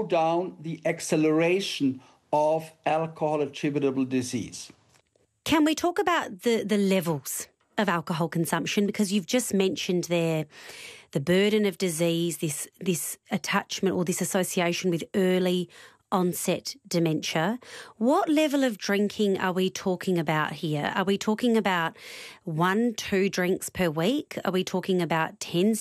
slow down the acceleration of alcohol-attributable disease. Can we talk about the levels of alcohol consumption? Because you've just mentioned there the burden of disease, this attachment or this association with early onset dementia. What level of drinking are we talking about here? Are we talking about 1-2 drinks per week? Are we talking about 10